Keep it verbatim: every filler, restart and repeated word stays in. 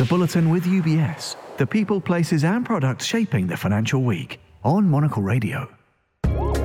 The Bulletin with U B S. The people, places and products shaping the financial week on Monocle Radio.